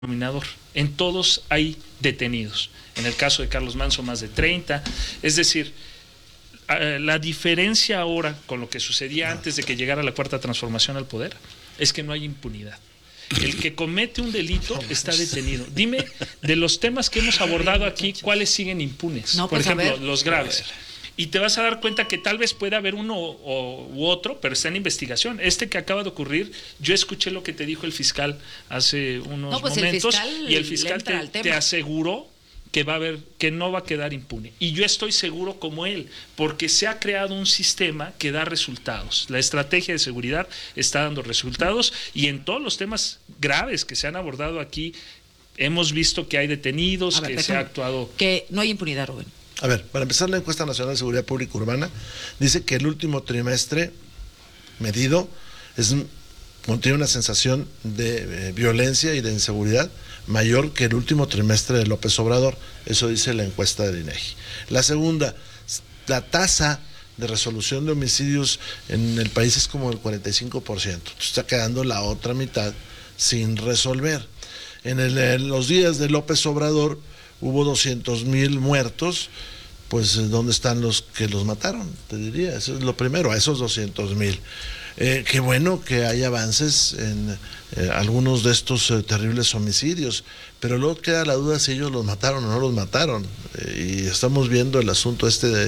denominador. En todos hay detenidos. En el caso de Carlos Manso, más de 30. Es decir, la diferencia ahora con lo que sucedía antes de que llegara la Cuarta Transformación al poder es que no hay impunidad. El que comete un delito está detenido. Dime, de los temas que hemos abordado aquí, ¿cuáles siguen impunes? No, por pues, ejemplo, los graves. Y te vas a dar cuenta que tal vez pueda haber uno u otro, pero está en investigación. Este que acaba de ocurrir, yo escuché lo que te dijo el fiscal hace unos momentos, y el fiscal te aseguró que que no va a quedar impune. Y yo estoy seguro como él, porque se ha creado un sistema que da resultados. La estrategia de seguridad está dando resultados, y en todos los temas graves que se han abordado aquí, hemos visto que hay detenidos, se ha actuado. Que no hay impunidad, Rubén. A ver, para empezar, la encuesta nacional de seguridad pública urbana dice que el último trimestre medido contiene una sensación de violencia y de inseguridad mayor que el último trimestre de López Obrador. Eso dice la encuesta del INEGI. La segunda, la tasa de resolución de homicidios en el país es como el 45%. Está quedando la otra mitad sin resolver. En los días de López Obrador hubo 200,000 muertos. Pues ¿dónde están los que los mataron? Te diría, eso es lo primero, a esos 200,000. Qué bueno que hay avances en algunos de estos terribles homicidios, pero luego queda la duda si ellos los mataron o no los mataron. Y estamos viendo el asunto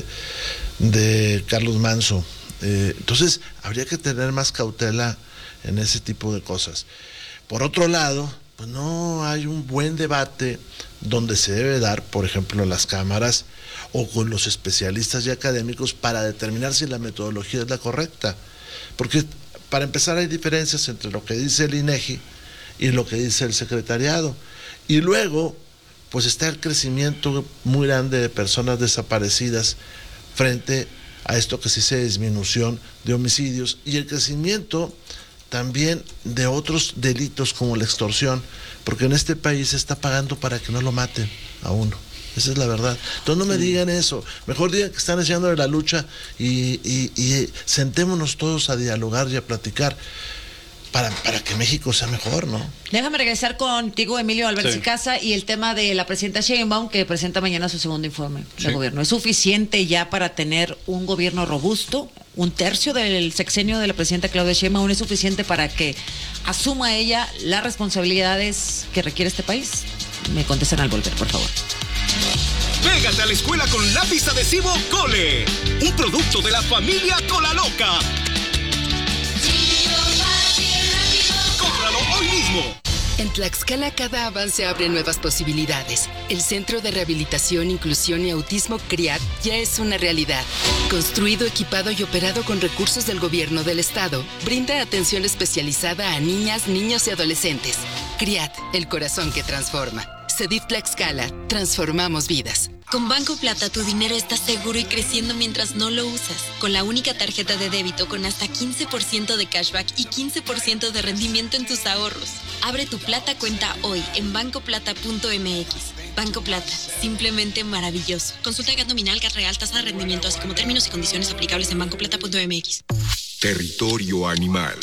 de Carlos Manso. Entonces, habría que tener más cautela en ese tipo de cosas. Por otro lado, pues no hay un buen debate donde se debe dar, por ejemplo, en las cámaras o con los especialistas y académicos para determinar si la metodología es la correcta. Porque, para empezar, hay diferencias entre lo que dice el INEGI y lo que dice el secretariado. Y luego, pues está el crecimiento muy grande de personas desaparecidas frente a esto que se dice disminución de homicidios, y el crecimiento también de otros delitos como la extorsión, porque en este país se está pagando para que no lo maten a uno. Esa es la verdad. Entonces no me digan eso. Mejor digan que están haciendo de la lucha y sentémonos todos a dialogar y a platicar para que México sea mejor, ¿no? Déjame regresar contigo, Emilio Álvarez y Casa, y el tema de la presidenta Sheinbaum, que presenta mañana su segundo informe de gobierno. ¿Es suficiente ya para tener un gobierno robusto? ¿Un tercio del sexenio de la presidenta Claudia Sheinbaum es suficiente para que asuma ella las responsabilidades que requiere este país? Me contestan al volver, por favor. Pégate a la escuela con lápiz adhesivo Cole, un producto de la familia Cola Loca. ¡Cómpralo hoy mismo! En Tlaxcala cada avance abre nuevas posibilidades. El Centro de Rehabilitación, Inclusión y Autismo CRIAT ya es una realidad. Construido, equipado y operado con recursos del gobierno del estado, brinda atención especializada a niñas, niños y adolescentes. CRIAT, el corazón que transforma. CEDIF Tlaxcala, transformamos vidas. Con Banco Plata tu dinero está seguro y creciendo mientras no lo usas. Con la única tarjeta de débito con hasta 15% de cashback y 15% de rendimiento en tus ahorros. Abre tu Plata cuenta hoy en bancoplata.mx. Banco Plata, simplemente maravilloso. Consulta GAT nominal, GAT real, tasa de rendimiento, así como términos y condiciones aplicables en bancoplata.mx. Territorio animal.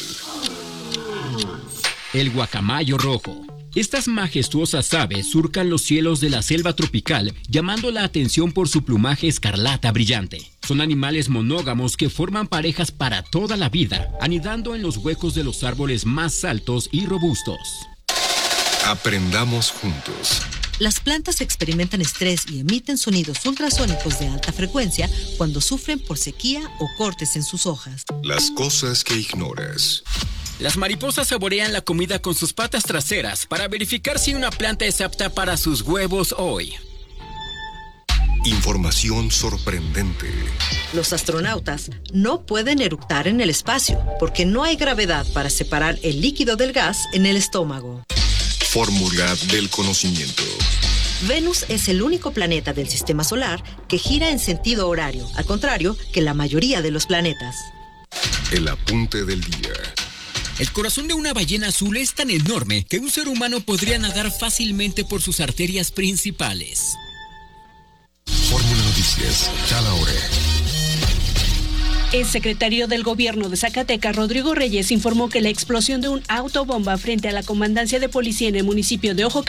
El guacamayo rojo. Estas majestuosas aves surcan los cielos de la selva tropical, llamando la atención por su plumaje escarlata brillante. Son animales monógamos que forman parejas para toda la vida, anidando en los huecos de los árboles más altos y robustos. Aprendamos juntos. Las plantas experimentan estrés y emiten sonidos ultrasónicos de alta frecuencia cuando sufren por sequía o cortes en sus hojas. Las cosas que ignoras. Las mariposas saborean la comida con sus patas traseras para verificar si una planta es apta para sus huevos hoy. Información sorprendente. Los astronautas no pueden eructar en el espacio porque no hay gravedad para separar el líquido del gas en el estómago. Fórmula del conocimiento. Venus es el único planeta del sistema solar que gira en sentido horario, al contrario que la mayoría de los planetas. El apunte del día. El corazón de una ballena azul es tan enorme que un ser humano podría nadar fácilmente por sus arterias principales. Fórmula Noticias, cada hora. El secretario del Gobierno de Zacatecas, Rodrigo Reyes, informó que la explosión de un autobomba frente a la comandancia de policía en el municipio de Ojo